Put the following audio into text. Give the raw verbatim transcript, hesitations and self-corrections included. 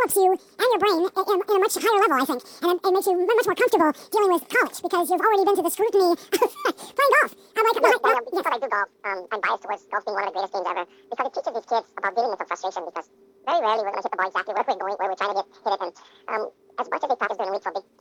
develops you and your brain in, in, in a much higher level, I think, and it, it makes you much more comfortable dealing with college because you've already been to the scrutiny of playing golf. I'm like, Yes, my, Daniel, because I do golf, um, I'm biased towards golf being one of the greatest games ever because it teaches these kids about dealing with some frustration because very rarely we're going to hit the ball exactly where we're going, where we're trying to get hit it, and um, as much as they practice during the week for big